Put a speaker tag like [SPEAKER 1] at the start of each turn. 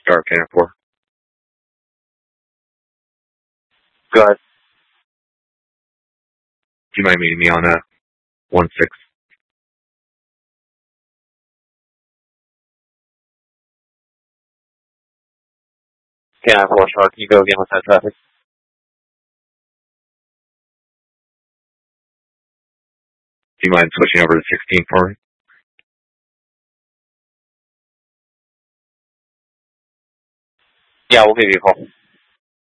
[SPEAKER 1] Start Cannon 4.
[SPEAKER 2] Go ahead.
[SPEAKER 1] Do you mind meeting me on 1-6?
[SPEAKER 2] Cannon 4 Shark, can you go again with that traffic?
[SPEAKER 1] Do you mind switching over to 16 for me?
[SPEAKER 2] Yeah, we'll give you a call.